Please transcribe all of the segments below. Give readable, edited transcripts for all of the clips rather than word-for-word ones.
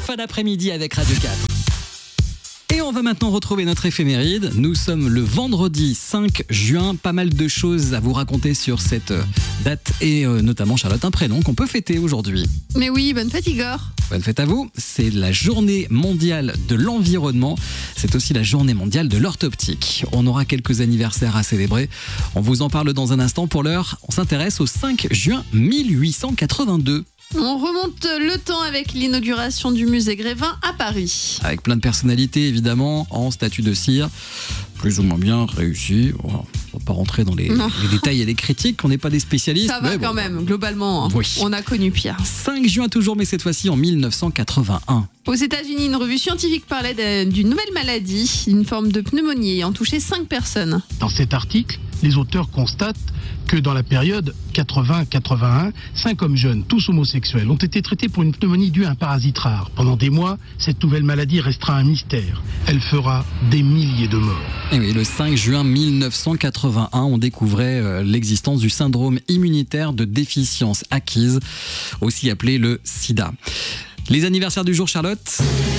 fin d'après-midi avec Radio 4. Et on va maintenant retrouver notre éphéméride. Nous sommes le vendredi 5 juin. Pas mal de choses à vous raconter sur cette date et notamment, Charlotte, un prénom qu'on peut fêter aujourd'hui. Mais oui, bonne fête Igor. Bonne fête à vous. C'est la journée mondiale de l'environnement. C'est aussi la journée mondiale de l'orthoptique. On aura quelques anniversaires à célébrer. On vous en parle dans un instant. Pour l'heure, on s'intéresse au 5 juin 1882. On remonte le temps avec l'inauguration du musée Grévin à Paris. Avec plein de personnalités, évidemment, en statue de cire, plus ou moins bien réussi. On va pas rentrer dans les détails et les critiques, on n'est pas des spécialistes. Ça va quand même, globalement. Oui. On a connu pire. 5 juin toujours, mais cette fois-ci en 1981. Aux États-Unis, une revue scientifique parlait d'une nouvelle maladie, une forme de pneumonie ayant touché 5 personnes. Dans cet article, les auteurs constatent que dans la période 80-81, 5 hommes jeunes, tous homosexuels, ont été traités pour une pneumonie due à un parasite rare. Pendant des mois, cette nouvelle maladie restera un mystère. Elle fera des milliers de morts. Et oui, le 5 juin 1981, on découvrait l'existence du syndrome immunitaire de déficience acquise, aussi appelé le SIDA. Les anniversaires du jour, Charlotte ?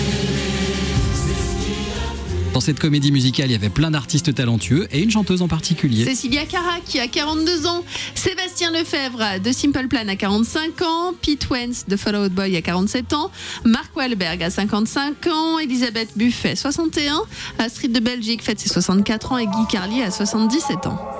Dans cette comédie musicale, il y avait plein d'artistes talentueux et une chanteuse en particulier. Cécilia Cara qui a 42 ans, Sébastien Lefebvre de Simple Plan à 45 ans, Pete Wentz de Fall Out Boy à 47 ans, Mark Wahlberg à 55 ans, Elisabeth Buffet 61, Astrid de Belgique fête ses 64 ans et Guy Carlier à 77 ans.